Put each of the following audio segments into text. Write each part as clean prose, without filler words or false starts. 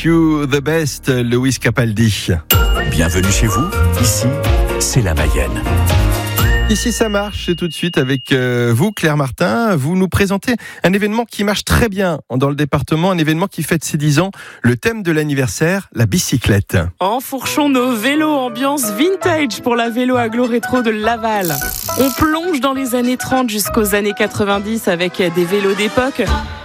You the Best, Lewis Capaldi. Bienvenue chez vous, ici, c'est la Mayenne. Ici ça marche, c'est tout de suite avec vous Claire Martin. Vous nous présentez un événement qui marche très bien dans le département, un événement qui fête ses 10 ans. Le thème de l'anniversaire, la bicyclette. Enfourchons nos vélos, ambiance vintage pour la vélo agglo rétro de Laval. On plonge dans les années 30 jusqu'aux années 90 avec des vélos d'époque.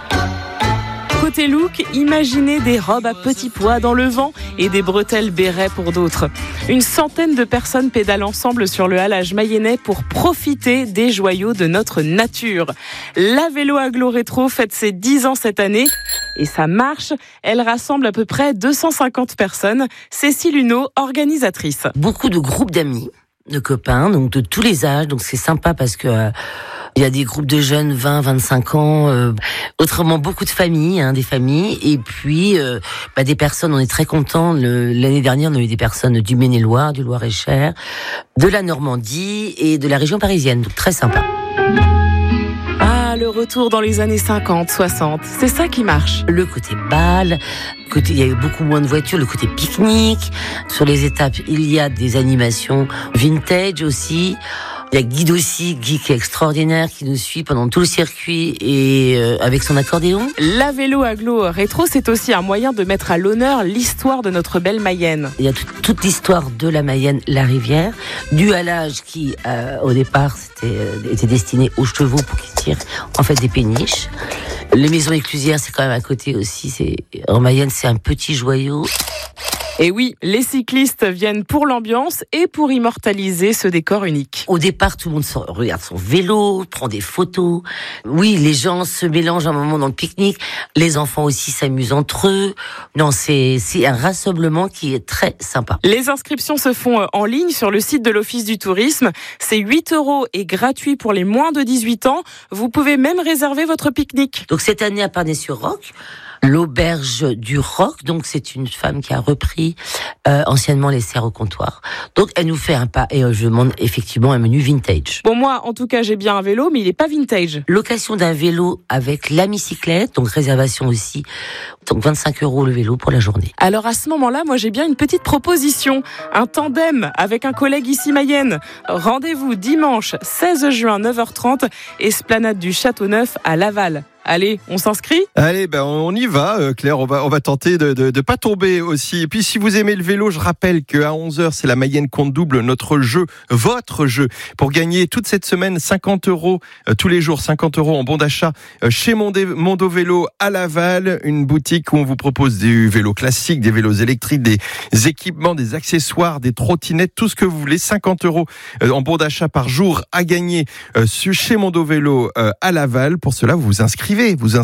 Côté look, imaginez des robes à petits pois dans le vent et des bretelles bérets pour d'autres. Une centaine de personnes pédalent ensemble sur le halage mayennais pour profiter des joyaux de notre nature. La vélo agglo rétro fête ses 10 ans cette année et ça marche. Elle rassemble à peu près 250 personnes. Cécile Huneau, organisatrice. Beaucoup de groupes d'amis, de copains, donc de tous les âges. Donc c'est sympa parce que il y a des groupes de jeunes, 20, 25 ans, autrement beaucoup de familles, des familles, et puis des personnes, on est très contents. L'année dernière, on a eu des personnes du Maine-et-Loire, du Loir-et-Cher, de la Normandie et de la région parisienne, donc très sympa. Ah, le retour dans les années 50, 60, c'est ça qui marche. Le côté bal, il y a eu beaucoup moins de voitures, le côté pique-nique. Sur les étapes, il y a des animations vintage aussi. Il y a Guy Dossi, Guy qui est extraordinaire, qui nous suit pendant tout le circuit et avec son accordéon. La vélo agglo rétro, c'est aussi un moyen de mettre à l'honneur l'histoire de notre belle Mayenne. Il y a toute l'histoire de la Mayenne, la rivière, du halage qui, au départ, était destiné aux chevaux pour qu'ils tirent en fait des péniches. Les maisons éclusières, c'est quand même à côté aussi. En Mayenne, c'est un petit joyau. Et oui, les cyclistes viennent pour l'ambiance et pour immortaliser ce décor unique. Au départ, tout le monde regarde son vélo, prend des photos. Oui, les gens se mélangent un moment dans le pique-nique. Les enfants aussi s'amusent entre eux. Non, c'est un rassemblement qui est très sympa. Les inscriptions se font en ligne sur le site de l'Office du Tourisme. C'est 8 € et gratuit pour les moins de 18 ans. Vous pouvez même réserver votre pique-nique. Donc cette année à Parnay-sur-Roc, l'auberge du Roc, donc c'est une femme qui a repris anciennement les serres au comptoir. Donc elle nous fait un pas et je demande effectivement un menu vintage. Bon, moi en tout cas j'ai bien un vélo, mais il est pas vintage. Location d'un vélo avec la bicyclette, donc réservation aussi. Donc 25 € le vélo pour la journée. Alors à ce moment-là, moi j'ai bien une petite proposition. Un tandem avec un collègue ici Mayenne. Rendez-vous dimanche 16 juin 9h30, esplanade du Château-Neuf à Laval. Allez, on s'inscrit ? Allez, on y va, Claire. On va tenter de pas tomber aussi. Et puis, si vous aimez le vélo, je rappelle qu'à 11h, c'est la Mayenne compte double, notre jeu, votre jeu, pour gagner toute cette semaine 50 € tous les jours, 50 € en bon d'achat chez Mondo Vélo à Laval, une boutique où on vous propose des vélos classiques, des vélos électriques, des équipements, des accessoires, des trottinettes, tout ce que vous voulez. 50 € en bon d'achat par jour à gagner chez Mondo Vélo à Laval. Pour cela, vous vous inscrivez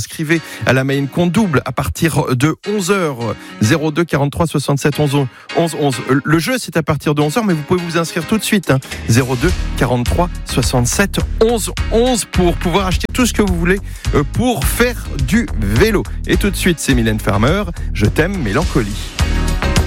à la Mayenne compte double à partir de 11h. 02 43 67 11 11. Le jeu, c'est à partir de 11h, mais vous pouvez vous inscrire tout de suite. 02 43 67 11 11 pour pouvoir acheter tout ce que vous voulez pour faire du vélo. Et tout de suite, c'est Mylène Farmer. Je t'aime, Mélancolie.